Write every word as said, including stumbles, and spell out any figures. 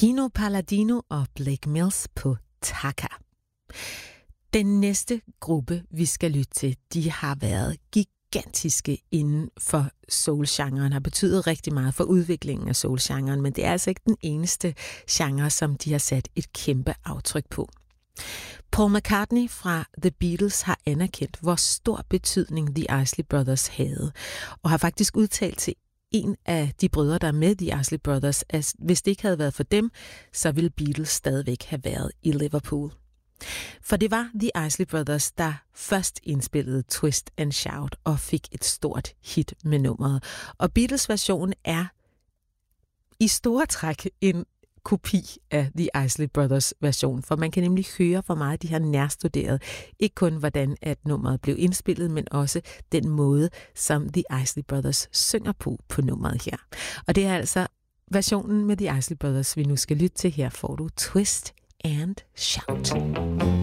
Pino Palladino og Blake Mills på Taka. Den næste gruppe, vi skal lytte til, de har været gigantiske inden for soul-genren, har betydet rigtig meget for udviklingen af soul-genren, men det er altså ikke den eneste genre, som de har sat et kæmpe aftryk på. Paul McCartney fra The Beatles har anerkendt, hvor stor betydning The Isley Brothers havde, og har faktisk udtalt til en af de brødre, der er med The Isley Brothers, at hvis det ikke havde været for dem, så ville Beatles stadigvæk have været i Liverpool. For det var The Isley Brothers, der først indspillede Twist and Shout og fik et stort hit med nummeret. Og Beatles version er i store træk en kopi af The Isley Brothers version, for man kan nemlig høre, hvor meget de har nærstuderet. Ikke kun hvordan at nummeret blev indspillet, men også den måde, som The Isley Brothers synger på på nummeret her. Og det er altså versionen med The Isley Brothers, vi nu skal lytte til. Her får du Twist and Shout.